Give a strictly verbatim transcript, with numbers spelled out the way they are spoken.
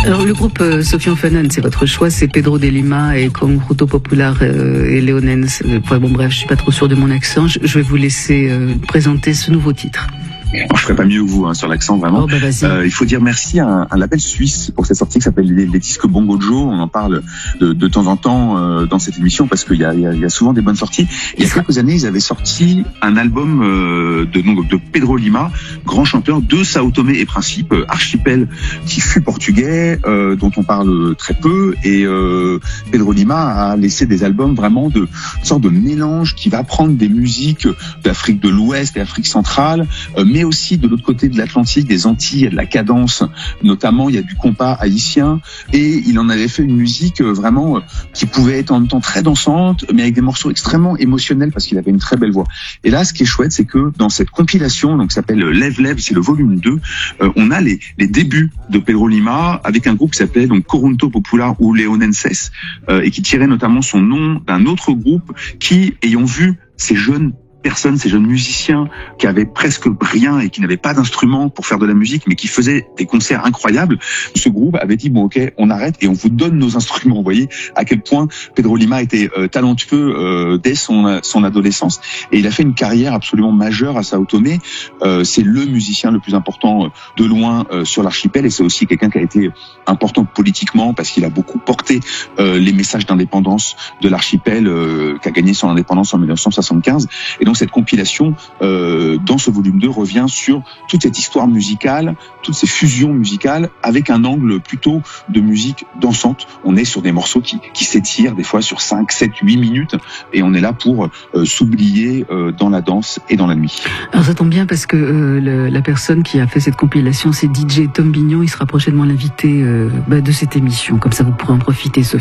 Alors le groupe euh, Sofian Fanan, c'est votre choix, c'est Pedro de Lima et Conjunto Popular euh, et Leonens. Euh, bon bref, je suis pas trop sûr de mon accent, je, je vais vous laisser euh, présenter ce nouveau titre. Alors, je ferai pas mieux que vous hein, sur l'accent vraiment. Oh, bah, euh, il faut dire merci à un, un label suisse pour cette sortie qui s'appelle les, les disques Bongo Joe. On en parle de, de temps en temps euh, dans cette émission parce qu'il y a, il y, a, il y a souvent des bonnes sorties. Il y a quelques années, ils avaient sorti un album euh, de, donc, de Pedro Lima, grand chanteur de Sao Tomé et Principe, euh, archipel qui fut portugais, euh, dont on parle très peu. Et euh, Pedro Lima a laissé des albums vraiment de une sorte de mélange qui va prendre des musiques d'Afrique de l'Ouest et Afrique centrale, euh, mais aussi de l'autre côté de l'Atlantique, des Antilles, il y a de la cadence, notamment il y a du compas haïtien, et il en avait fait une musique vraiment qui pouvait être en même temps très dansante, mais avec des morceaux extrêmement émotionnels parce qu'il avait une très belle voix. Et là, ce qui est chouette, c'est que dans cette compilation, donc qui s'appelle Lève Lève, c'est le volume deux, euh, on a les, les débuts de Pedro Lima avec un groupe qui s'appelait donc Conjunto Popular ou Leonenses, euh, et qui tirait notamment son nom d'un autre groupe qui, ayant vu ces jeunes personnes, ces jeunes musiciens qui avaient presque rien et qui n'avaient pas d'instrument pour faire de la musique, mais qui faisaient des concerts incroyables, ce groupe avait dit bon ok, on arrête et on vous donne nos instruments. Vous voyez à quel point Pedro Lima était euh, talentueux euh, dès son son adolescence, et il a fait une carrière absolument majeure à Sao Tomé. Euh, c'est le musicien le plus important euh, de loin euh, sur l'archipel, et c'est aussi quelqu'un qui a été important politiquement parce qu'il a beaucoup porté euh, les messages d'indépendance de l'archipel, euh, qui a gagné son indépendance en mille neuf cent soixante-quinze. Et donc cette compilation, euh, dans ce volume deux, revient sur toute cette histoire musicale, toutes ces fusions musicales, avec un angle plutôt de musique dansante. On est sur des morceaux qui, qui s'étirent des fois sur cinq, sept, huit minutes, et on est là pour euh, s'oublier euh, dans la danse et dans la nuit. Alors ça tombe bien parce que euh, le, la personne qui a fait cette compilation, c'est D J Tom Bignon. Il sera prochainement l'invité euh, bah, de cette émission. Comme ça, vous pourrez en profiter, Sophie.